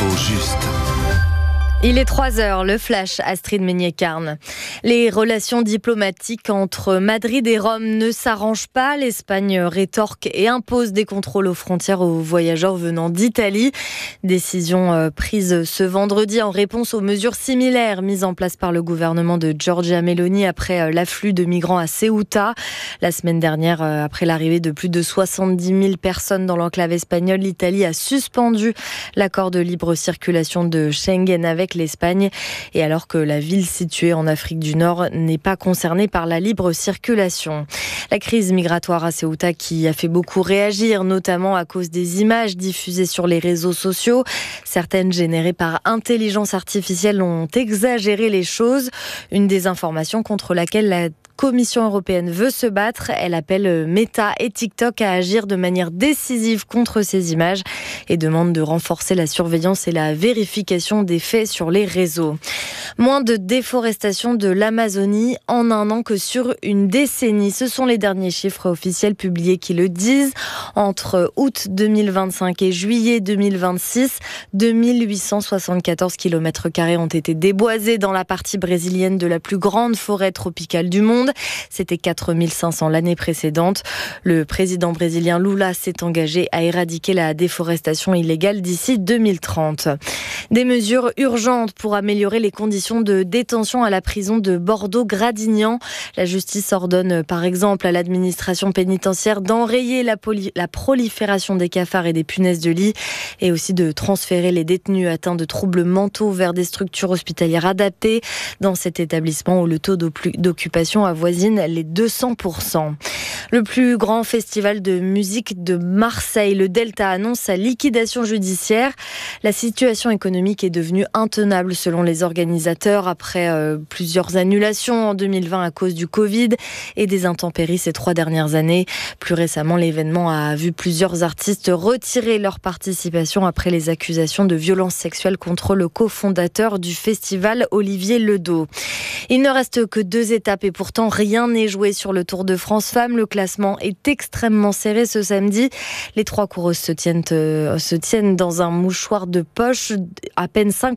L'info juste. Il est 3h, le flash, Astrid Meignet-Carne. Les relations diplomatiques entre Madrid et Rome ne s'arrangent pas. L'Espagne rétorque et impose des contrôles aux frontières aux voyageurs venant d'Italie. Décision prise ce vendredi en réponse aux mesures similaires mises en place par le gouvernement de Giorgia Meloni après l'afflux de migrants à Ceuta. La semaine dernière, après l'arrivée de plus de 70 000 personnes dans l'enclave espagnole, l'Italie a suspendu l'accord de libre circulation de Schengen avec l'Espagne, et alors que la ville située en Afrique du Nord n'est pas concernée par la libre circulation. La crise migratoire à Ceuta qui a fait beaucoup réagir, notamment à cause des images diffusées sur les réseaux sociaux. Certaines générées par intelligence artificielle ont exagéré les choses. Une désinformation contre laquelle la Commission européenne veut se battre. Elle appelle Meta et TikTok à agir de manière décisive contre ces images et demande de renforcer la surveillance et la vérification des faits sur les réseaux. Moins de déforestation de l'Amazonie en un an que sur une décennie. Ce sont les derniers chiffres officiels publiés qui le disent. Entre août 2025 et juillet 2026, 2874 km² ont été déboisés dans la partie brésilienne de la plus grande forêt tropicale du monde. C'était 4500 l'année précédente. Le président brésilien Lula s'est engagé à éradiquer la déforestation illégale d'ici 2030. Des mesures urgentes pour améliorer les conditions de détention à la prison de Bordeaux-Gradignan. La justice ordonne par exemple à l'administration pénitentiaire d'enrayer la prolifération des cafards et des punaises de lit et aussi de transférer les détenus atteints de troubles mentaux vers des structures hospitalières adaptées dans cet établissement où le taux d'occupation avoisine les 200%. Le plus grand festival de musique de Marseille, le Delta, annonce sa liquidation judiciaire. La situation économique est devenue intenable selon les organisateurs après plusieurs annulations en 2020 à cause du Covid et des intempéries ces 3 dernières années. Plus récemment, l'événement a vu plusieurs artistes retirer leur participation après les accusations de violences sexuelles contre le cofondateur du festival, Olivier Ledo. Il ne reste que 2 étapes et pourtant rien n'est joué sur le Tour de France Femmes. Le classement est extrêmement serré ce samedi. Les 3 coureuses se tiennent dans un mouchoir de poche. À peine 5